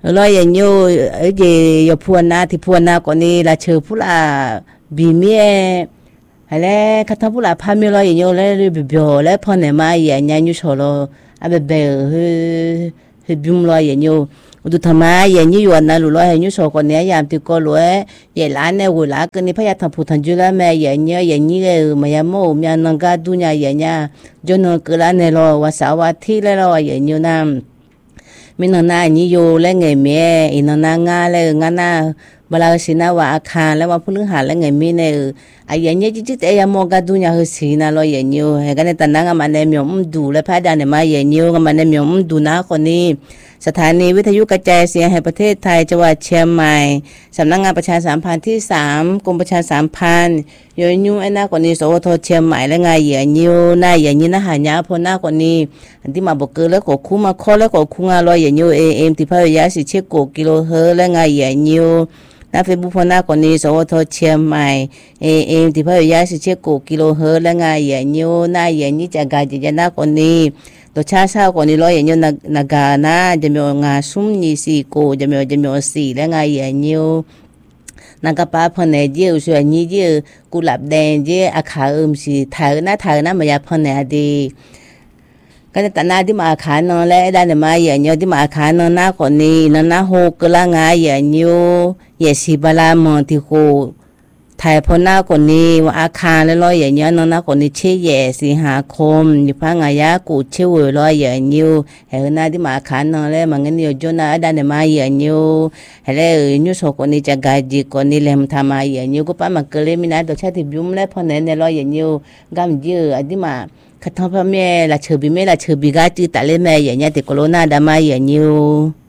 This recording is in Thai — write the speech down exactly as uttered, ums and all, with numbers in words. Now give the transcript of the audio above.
lo ye nyu je yo puana ti puana ko ni la che pula bi mie ale kata pula pa mi lo ye nyu le bi bio le phone ma ye nya nyu so lo abe be he he bum lo ye nyu du thama ye nyu yo na lu lo ye nyu so ko ne yam ti ko lo ye la ne wo la ke ni pa ya tha pu than ju la me ye nyu ye nyu ma ya mo mya na ga du nya ye nya jo no ke la ne lo wa sa wa thi le lo ye nyu na mình nói na như vô lấy ngày mẹ, in nói nga lấy nga na, bala xin na wa akhan lấy wa phun hà lấy ngày mẹ này, ai vậy nhớ chỉ chỉ em mua cái du nhà hơi xin na lo vậy nhiều, hay cái này tận năng mà nem yếm đủ lấy phải đàn này mà vậy nhiều, mà nem yếm đủ naคนนี้สถานีวิทยุกระจายเสียงแห่งประเทศไทยจังหวัดเชียงใหม่สำนักงานประชาสัมพันธ์ที่สามกรมประชาสัมพันธ์ยอยยุ่งไอ้หน้าคนนี้สวทเชียงใหม่และไงเหยื่อยิ้วหน้าเหยื่อยิ้วหน้าหายาพอหน้าคนนี้อันที่มาบอกเกลือแล้วก็คุ้มมาข้อแล้วก็คุ้งอร่อยเหยื่อยิ้วเอเอ็มที่พยาสิเช็คโกกิโลเฮิร์และไงเหยื่อยิ้วหน้าเฟซบุ๊กพอหน้าคนนี้สวทเชียงใหม่เอเอ็มที่พยาสิเช็คโกกิโลเฮิร์และไงเหยื่อยิ้วหน้าเหยื่อยิ้วจากการจิจนาคนนี้ตัวชาชาคนนี้ร้อยอย่างนี้นากานะจะมีงาซุ้มยี่สี่โกจะมีจะมีสี่และไงอย่างนี้นากาป้าพเนเจียวส่วนนี้เจียวกุหลาบแดงเจียวอาคาอืมสีเธอหน้าเธอหน้ามายาพเนดีก็จะตัดหน้าที่มาอาคารนอนและได้ในมาอย่างนี้ที่มาอาคารนอนหน้าคนนี้นอนหน้าหกก็ละไงอย่างนี้เยสิบลามอนที่โกไทยพอหน้าคนนี้ว่าอาคารแล้วร้อยอย่างเงี้ยน้องหน้าคนนี้เชี่ยแย่สิหาคมอยู่พังอายากูเชี่ยวร้อยอย่างเงี้ยเห็นหน้าที่มาอาคารน้องแล้วมันเงี้ยจนน่าได้ในมาอย่างเงี้ยเห็นแล้วยูสคนนี้จะกาจีคนนี้เล่มทำมาอย่างเงี้ยก็ป้ามาเกลี่ยมินาตัวชาติบุ้มแล้วพอเนี่ยในร้อยอย่างเงี้ยกำเยอะอันที่มาคัดทอดพ่อแม่ละเชอบีแม่ละเชอบีกาจีแต่เล่แม่อย่างเงี้ยติดโควิดได้มาอย่างเงี้ย